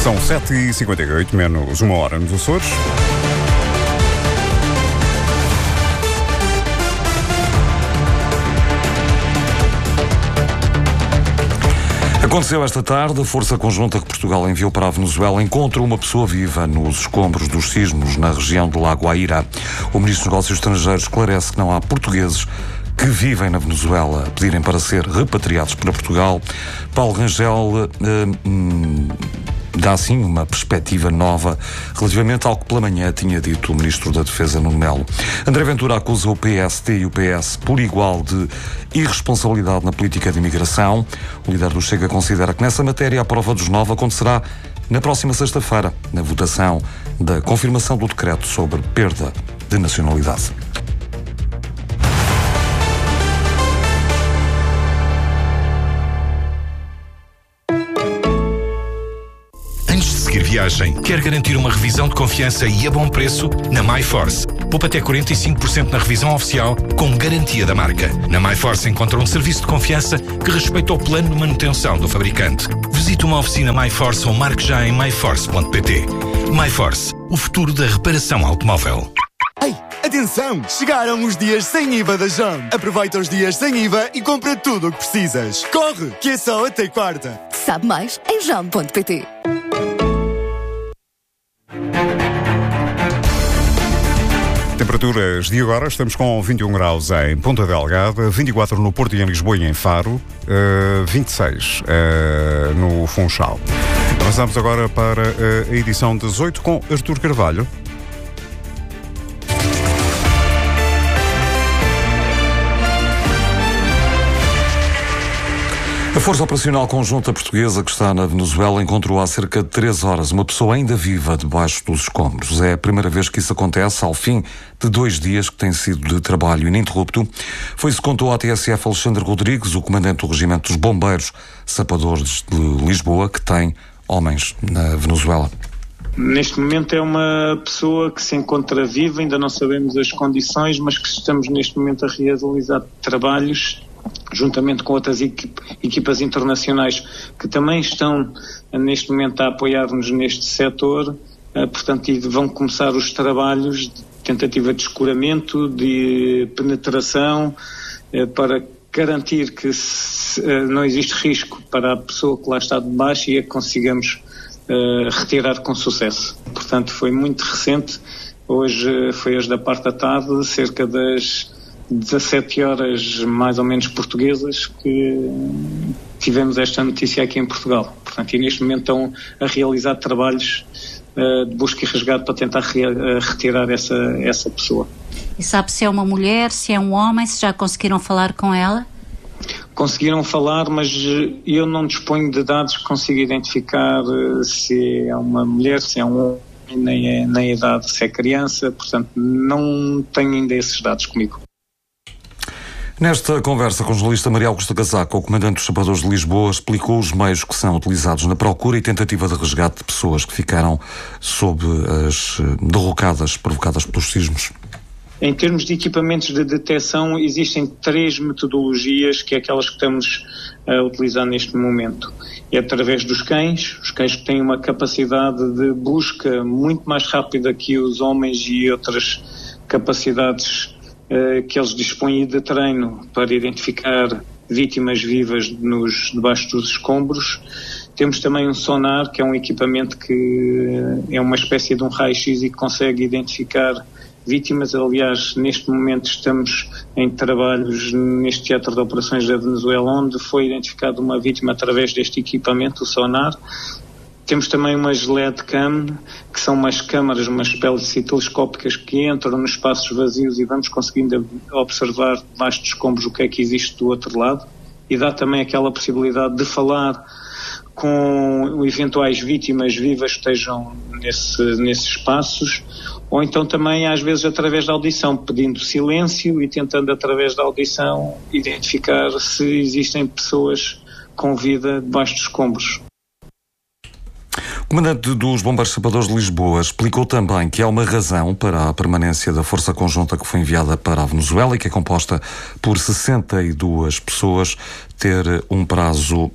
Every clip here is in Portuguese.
São 7h58, menos uma hora nos Açores. Aconteceu esta tarde, a força conjunta que Portugal enviou para a Venezuela encontrou uma pessoa viva nos escombros dos sismos na região do Lago Aira. O Ministro dos Negócios Estrangeiros esclarece que não há portugueses que vivem na Venezuela a pedirem para ser repatriados para Portugal. Paulo Rangel dá assim uma perspectiva nova relativamente ao que pela manhã tinha dito o Ministro da Defesa, Nuno Melo. André Ventura acusa o PST e o PS por igual de irresponsabilidade na política de imigração. O líder do Chega considera que nessa matéria a prova dos 9 acontecerá na próxima sexta-feira, na votação da confirmação do decreto sobre perda de nacionalidade. Viagem. Quer garantir uma revisão de confiança e a bom preço? Na MyForce. Poupa até 45% na revisão oficial com garantia da marca. Na MyForce encontra um serviço de confiança que respeita o plano de manutenção do fabricante. Visite uma oficina MyForce ou marque já em myforce.pt. MyForce, o futuro da reparação automóvel. Ei, atenção! Chegaram os dias sem IVA da JOM. Aproveita os dias sem IVA e compra tudo o que precisas. Corre, que é só até quarta. Sabe mais em jom.pt. Temperaturas de agora, estamos com 21 graus em Ponta Delgada, 24 no Porto e em Lisboa e em Faro, 26 no Funchal. Avançamos agora para a edição 18 com Artur Carvalho. A Força Operacional Conjunta Portuguesa que está na Venezuela encontrou há cerca de 3 horas uma pessoa ainda viva debaixo dos escombros. É a primeira vez que isso acontece ao fim de 2 dias que tem sido de trabalho ininterrupto. Foi isso que contou à TSF Alexandre Rodrigues, o comandante do Regimento dos Bombeiros Sapadores de Lisboa, que tem homens na Venezuela. Neste momento é uma pessoa que se encontra viva, ainda não sabemos as condições, mas que estamos neste momento a realizar trabalhos juntamente com outras equipas internacionais que também estão neste momento a apoiar-nos neste setor, portanto, e vão começar os trabalhos de tentativa de escuramento, de penetração, para garantir que não existe risco para a pessoa que lá está debaixo e a consigamos retirar com sucesso. Portanto, foi muito recente, hoje foi às da parte da tarde, cerca das 17 horas mais ou menos portuguesas, que tivemos esta notícia aqui em Portugal. Portanto, e neste momento estão a realizar trabalhos de busca e resgate para tentar retirar essa pessoa. E sabe se é uma mulher, se é um homem, se já conseguiram falar com ela? Conseguiram falar, mas eu não disponho de dados que consiga identificar se é uma mulher, se é um homem, nem a idade, se é criança, portanto não tenho ainda esses dados comigo. Nesta conversa com o jornalista Maria Augusta Casaca, o comandante dos Sapadores de Lisboa explicou os meios que são utilizados na procura e tentativa de resgate de pessoas que ficaram sob as derrocadas provocadas pelos sismos. Em termos de equipamentos de detecção, existem 3 metodologias, que é aquelas que estamos a utilizar neste momento. É através dos cães, os cães que têm uma capacidade de busca muito mais rápida que os homens e outras capacidades que eles dispõem de treino para identificar vítimas vivas debaixo dos escombros. Temos também um sonar, que é um equipamento que é uma espécie de um raio-x e que consegue identificar vítimas. Aliás, neste momento estamos em trabalhos neste teatro de operações da Venezuela, onde foi identificada uma vítima através deste equipamento, o sonar. Temos também umas LED-cam, que são umas câmaras, umas espécies telescópicas que entram nos espaços vazios e vamos conseguindo observar debaixo dos escombros o que é que existe do outro lado, e dá também aquela possibilidade de falar com eventuais vítimas vivas que estejam nesses espaços, ou então também às vezes através da audição, pedindo silêncio e tentando através da audição identificar se existem pessoas com vida debaixo dos escombros. O comandante dos Bombeiros Sapadores de Lisboa explicou também que há uma razão para a permanência da força conjunta que foi enviada para a Venezuela e que é composta por 62 pessoas, ter um prazo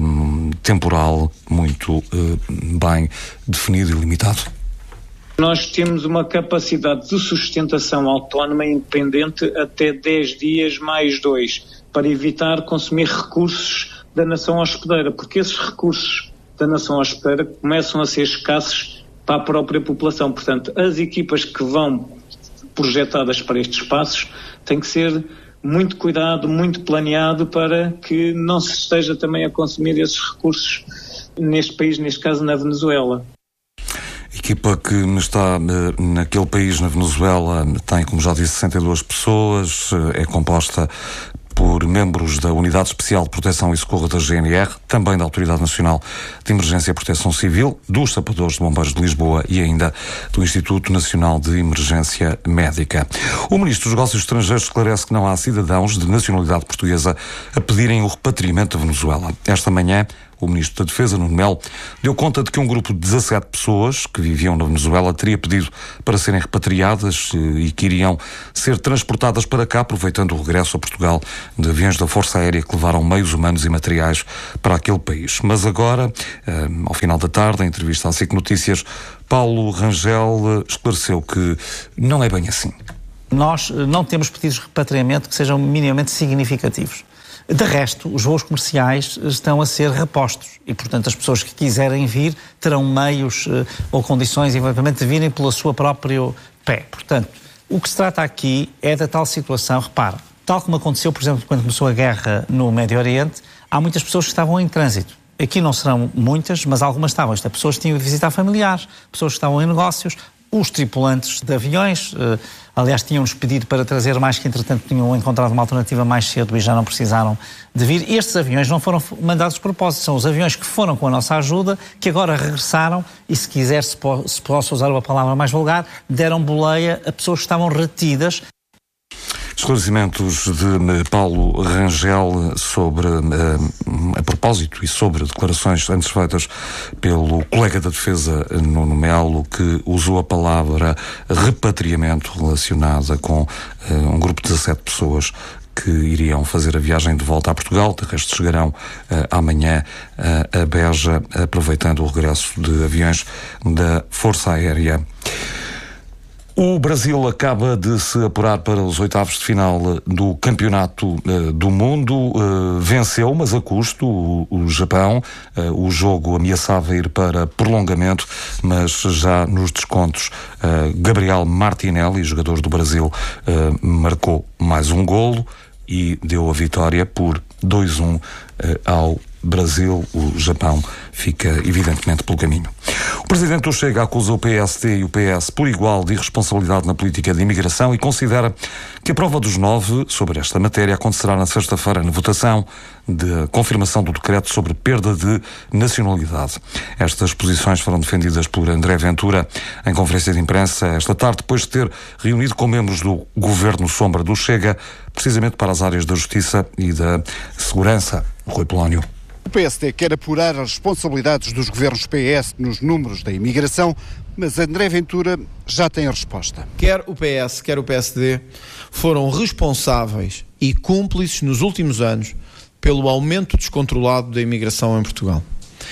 temporal muito bem definido e limitado. Nós temos uma capacidade de sustentação autónoma e independente até 10 dias mais 2, para evitar consumir recursos da nação hospedeira, porque esses recursos da nação hospedeira começam a ser escassos para a própria população. Portanto, as equipas que vão projetadas para estes espaços têm que ser muito cuidado, muito planeado, para que não se esteja também a consumir esses recursos neste país, neste caso na Venezuela. A equipa que está naquele país, na Venezuela, tem, como já disse, 62 pessoas, é composta por membros da Unidade Especial de Proteção e Socorro da GNR, também da Autoridade Nacional de Emergência e Proteção Civil, dos Sapadores de Bombeiros de Lisboa e ainda do Instituto Nacional de Emergência Médica. O Ministro dos Negócios Estrangeiros esclarece que não há cidadãos de nacionalidade portuguesa a pedirem o repatriamento da Venezuela. Esta manhã, o Ministro da Defesa, Nuno Melo, deu conta de que um grupo de 17 pessoas que viviam na Venezuela teria pedido para serem repatriadas e que iriam ser transportadas para cá, aproveitando o regresso a Portugal de aviões da Força Aérea que levaram meios humanos e materiais para aquele país. Mas agora, ao final da tarde, em entrevista à SIC Notícias, Paulo Rangel esclareceu que não é bem assim. Nós não temos pedidos de repatriamento que sejam minimamente significativos. De resto, os voos comerciais estão a ser repostos e, portanto, as pessoas que quiserem vir terão meios ou condições, eventualmente, de virem pelo seu próprio pé. Portanto, o que se trata aqui é da tal situação, repara, tal como aconteceu, por exemplo, quando começou a guerra no Médio Oriente, há muitas pessoas que estavam em trânsito. Aqui não serão muitas, mas algumas estavam. Isto é, pessoas que tinham de visitar familiares, pessoas que estavam em negócios, os tripulantes de aviões, aliás, tinham-nos pedido para trazer mais, que entretanto tinham encontrado uma alternativa mais cedo e já não precisaram de vir. Estes aviões não foram mandados de propósito, são os aviões que foram com a nossa ajuda, que agora regressaram e, se quiser, se posso usar uma palavra mais vulgar, deram boleia a pessoas que estavam retidas. Esclarecimentos de Paulo Rangel sobre, a propósito e sobre declarações antes feitas pelo colega da Defesa, Nuno Melo, que usou a palavra repatriamento relacionada com um grupo de 17 pessoas que iriam fazer a viagem de volta a Portugal. De resto, chegarão amanhã a Beja, aproveitando o regresso de aviões da Força Aérea. O Brasil acaba de se apurar para os oitavos de final do Campeonato do Mundo. Venceu, mas a custo, o Japão. O jogo ameaçava ir para prolongamento, mas já nos descontos, Gabriel Martinelli, jogador do Brasil, marcou mais um golo e deu a vitória por 2-1 ao Brasil. O Japão fica evidentemente pelo caminho. O Presidente do Chega acusa o PSD e o PS por igual de irresponsabilidade na política de imigração e considera que a prova dos 9 sobre esta matéria acontecerá na sexta-feira na votação de confirmação do decreto sobre perda de nacionalidade. Estas posições foram defendidas por André Ventura em conferência de imprensa esta tarde, depois de ter reunido com membros do Governo Sombra do Chega, precisamente para as áreas da Justiça e da Segurança. Rui Polónio. O PSD quer apurar as responsabilidades dos governos PS nos números da imigração, mas André Ventura já tem a resposta. Quer o PS, quer o PSD foram responsáveis e cúmplices nos últimos anos pelo aumento descontrolado da imigração em Portugal.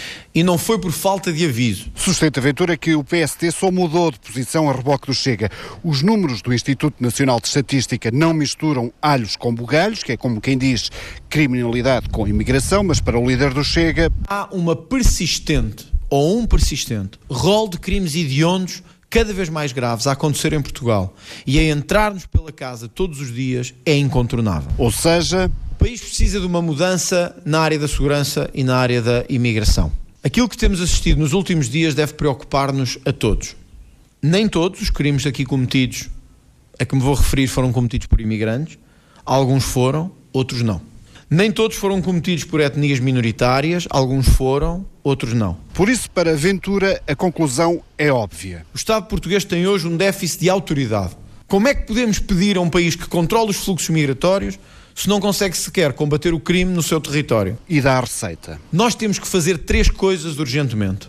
E não foi por falta de aviso. Sustenta Ventura que o PSD só mudou de posição a reboque do Chega. Os números do Instituto Nacional de Estatística não misturam alhos com bugalhos, que é como quem diz criminalidade com imigração, mas para o líder do Chega... Há uma persistente, ou um persistente, rol de crimes hediondos cada vez mais graves a acontecer em Portugal. E a entrar-nos pela casa todos os dias é incontornável. Ou seja... O país precisa de uma mudança na área da segurança e na área da imigração. Aquilo que temos assistido nos últimos dias deve preocupar-nos a todos. Nem todos os crimes aqui cometidos, a que me vou referir, foram cometidos por imigrantes. Alguns foram, outros não. Nem todos foram cometidos por etnias minoritárias, alguns foram, outros não. Por isso, para Ventura, a conclusão é óbvia. O Estado português tem hoje um déficit de autoridade. Como é que podemos pedir a um país que controla os fluxos migratórios se não consegue sequer combater o crime no seu território? E dá a receita. Nós temos que fazer 3 coisas urgentemente.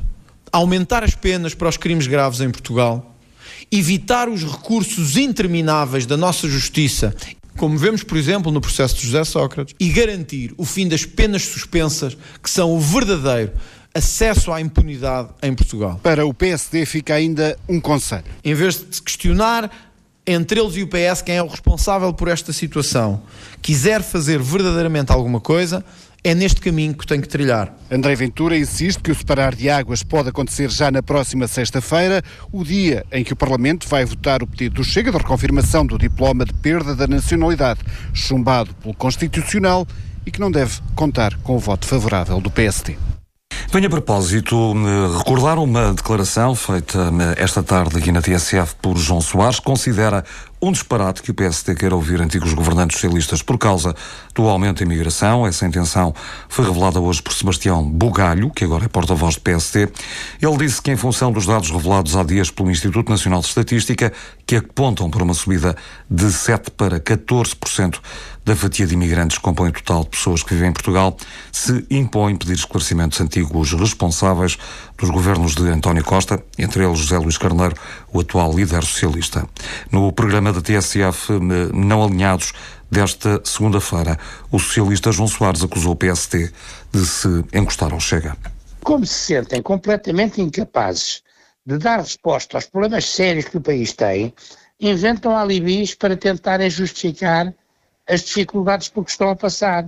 aumentar as penas para os crimes graves em Portugal, evitar os recursos intermináveis da nossa justiça, como vemos, por exemplo, no processo de José Sócrates, e garantir o fim das penas suspensas, que são o verdadeiro acesso à impunidade em Portugal. Para o PSD fica ainda um conselho. Em vez de se questionar entre eles e o PS quem é o responsável por esta situação, quiser fazer verdadeiramente alguma coisa, é neste caminho que tem que trilhar. André Ventura insiste que o separar de águas pode acontecer já na próxima sexta-feira, o dia em que o Parlamento vai votar o pedido do Chega de reconfirmação do diploma de perda da nacionalidade, chumbado pelo Constitucional e que não deve contar com o voto favorável do PSD. Venho a propósito recordar uma declaração feita esta tarde aqui na TSF por João Soares. Considera um disparate que o PSD queira ouvir antigos governantes socialistas por causa do aumento da imigração. Essa intenção foi revelada hoje por Sebastião Bugalho, que agora é porta-voz do PSD. Ele disse que, em função dos dados revelados há dias pelo Instituto Nacional de Estatística, que apontam para uma subida de 7% para 14% da fatia de imigrantes que compõe o total de pessoas que vivem em Portugal, se impõe pedir esclarecimentos antigos responsáveis dos governos de António Costa, entre eles José Luís Carneiro, o atual líder socialista. No programa da TSF Não Alinhados desta segunda-feira, o socialista João Soares acusou o PSD de se encostar ao Chega. Como se sentem completamente incapazes de dar resposta aos problemas sérios que o país tem, inventam alibis para tentarem justificar as dificuldades por que estão a passar.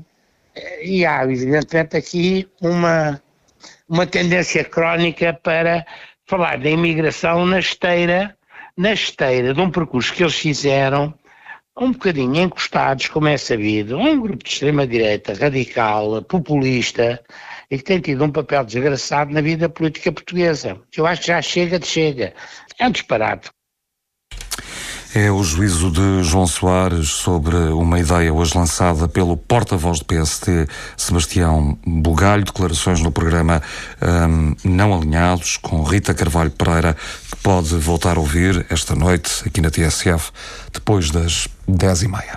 E há, evidentemente, aqui uma tendência crónica para falar da imigração na esteira de um percurso que eles fizeram um bocadinho encostados, como é sabido, a um grupo de extrema-direita radical, populista, e que tem tido um papel desgraçado na vida política portuguesa. Eu acho que já chega de chega. É um disparate. É o juízo de João Soares sobre uma ideia hoje lançada pelo porta-voz do PSD, Sebastião Bugalho, declarações no programa Não Alinhados, com Rita Carvalho Pereira, que pode voltar a ouvir esta noite aqui na TSF, depois das 10h30.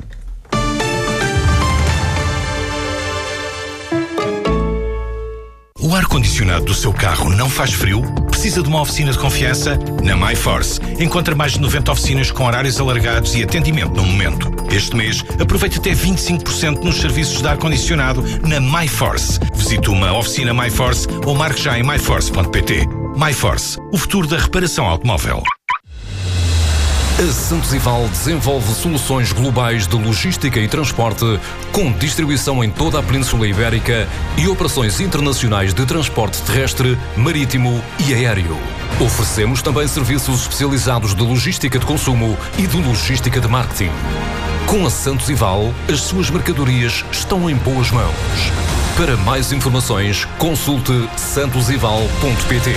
O ar-condicionado do seu carro não faz frio? Precisa de uma oficina de confiança? Na MyForce. Encontra mais de 90 oficinas com horários alargados e atendimento no momento. Este mês, aproveite até 25% nos serviços de ar-condicionado na MyForce. Visite uma oficina MyForce ou marque já em myforce.pt. MyForce, o futuro da reparação automóvel. A Santos Ival desenvolve soluções globais de logística e transporte, com distribuição em toda a Península Ibérica e operações internacionais de transporte terrestre, marítimo e aéreo. Oferecemos também serviços especializados de logística de consumo e de logística de marketing. Com a Santos Ival, as suas mercadorias estão em boas mãos. Para mais informações, consulte santosival.pt.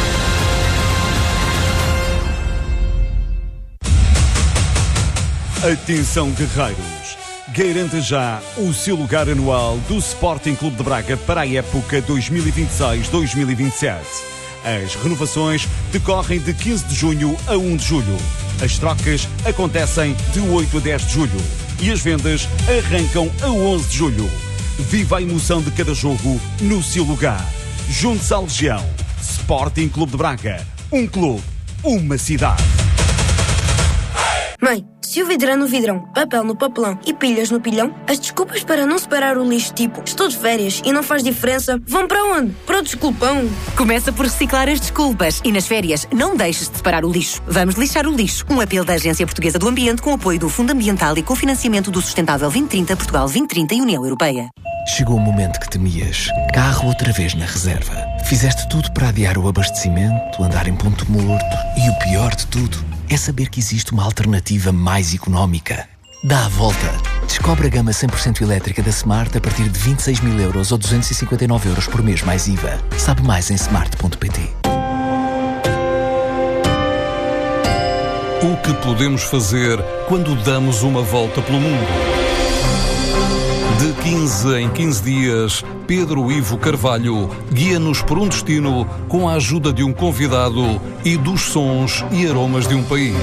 Atenção, guerreiros! Garanta já o seu lugar anual do Sporting Clube de Braga para a época 2026-2027. As renovações decorrem de 15 de junho a 1 de julho. As trocas acontecem de 8 a 10 de julho. E as vendas arrancam a 11 de julho. Viva a emoção de cada jogo no seu lugar. Junte-se à Legião. Sporting Clube de Braga. Um clube, uma cidade. Mãe, se o vidro é no vidrão, papel no papelão e pilhas no pilhão, as desculpas para não separar o lixo, tipo estou de férias e não faz diferença, vão para onde? Para o desculpão. Começa por reciclar as desculpas e nas férias não deixes de separar o lixo. Vamos lixar o lixo. Um apelo da Agência Portuguesa do Ambiente com apoio do Fundo Ambiental e cofinanciamento do Sustentável 2030, Portugal 2030 e União Europeia. Chegou o momento que temias. Carro outra vez na reserva. Fizeste tudo para adiar o abastecimento, andar em ponto morto e o pior de tudo é saber que existe uma alternativa mais económica. Dá a volta. Descobre a gama 100% elétrica da Smart a partir de 26.000 euros ou 259 euros por mês mais IVA. Sabe mais em smart.pt. O que podemos fazer quando damos uma volta pelo mundo? De 15 em 15 dias, Pedro Ivo Carvalho guia-nos por um destino com a ajuda de um convidado e dos sons e aromas de um país.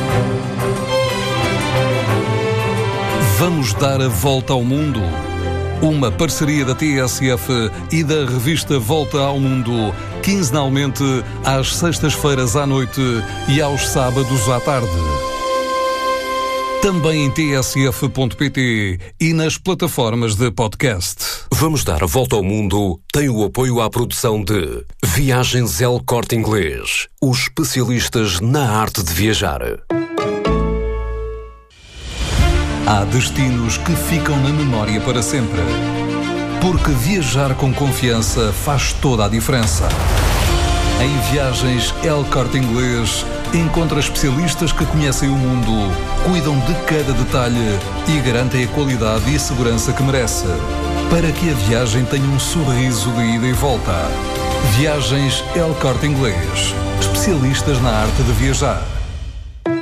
Vamos dar a volta ao mundo. Uma parceria da TSF e da revista Volta ao Mundo, quinzenalmente às sextas-feiras à noite e aos sábados à tarde. Também em tsf.pt e nas plataformas de podcast. Vamos dar a volta ao mundo tem o apoio à produção de Viagens El Corte Inglês, os especialistas na arte de viajar. Há destinos que ficam na memória para sempre. Porque viajar com confiança faz toda a diferença. Em Viagens El Corte Inglês, encontra especialistas que conhecem o mundo, cuidam de cada detalhe e garantem a qualidade e a segurança que merece, para que a viagem tenha um sorriso de ida e volta. Viagens El Corte Inglês, especialistas na arte de viajar.